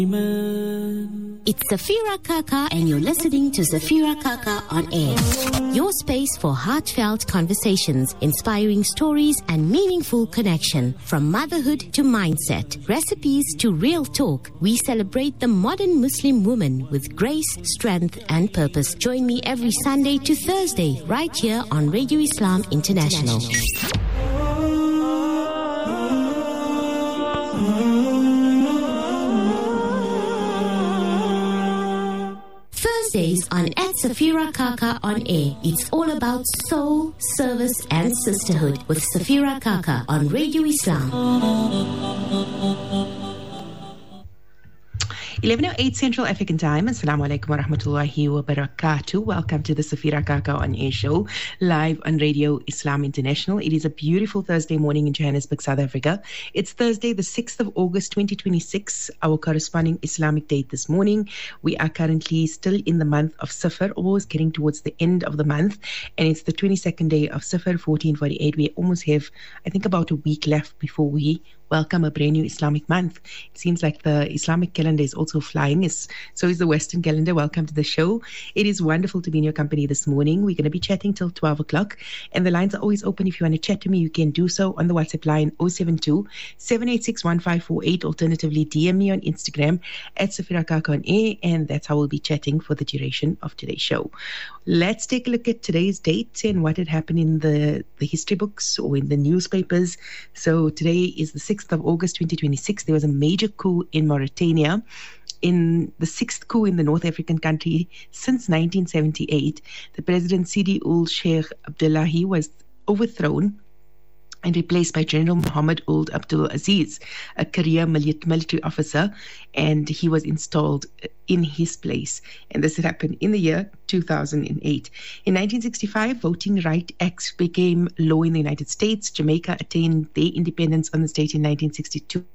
It's Safira Kaka and you're listening to Safira Kaka on Air. Your space for heartfelt conversations, inspiring stories and meaningful connection. From motherhood to mindset, recipes to real talk, we celebrate the modern Muslim woman with grace, strength and purpose. Join me every Sunday to Thursday right here on Radio Islam International. Thursdays on at Safira Kaka on Air. It's all about soul, service and sisterhood with Safira Kaka on Radio Islam. 11:08 Central African Time. Assalamu alaikum wa rahmatullahi wa barakatuh. Welcome to the Safira Kaka on Air show, live on Radio Islam International. It is a beautiful Thursday morning in Johannesburg, South Africa. It's Thursday, the 6th of August, 2026, our corresponding Islamic date this morning. We are currently still in the month of Safar, almost getting towards the end of the month, and it's the 22nd day of Safar, 1448. We almost have, I think, about a week left before we welcome a brand new Islamic month. It seems like the Islamic calendar is also flying, so is the Western calendar. Welcome to the show. It is wonderful to be in your company this morning. We're going to be chatting till 12 o'clock, and the lines are always open. If you want to chat to me, you can do so on the WhatsApp line 072-786-1548. Alternatively, DM me on Instagram at Safira Kaka on Air, and that's how we'll be chatting for the duration of today's show. Let's take a look at today's date and what had happened in the history books or in the newspapers. So today is the 6th of August 2026. There was a major coup in Mauritania, in the sixth coup in the North African country since 1978. The President Sidi Ould Sheikh Abdullahi was overthrown and replaced by General Mohammed Ould Abdul Aziz, a career military officer, and he was installed in his place. And this had happened in the year 2008. In 1965, Voting Rights Act became law in the United States. Jamaica attained their independence on the state in 1962.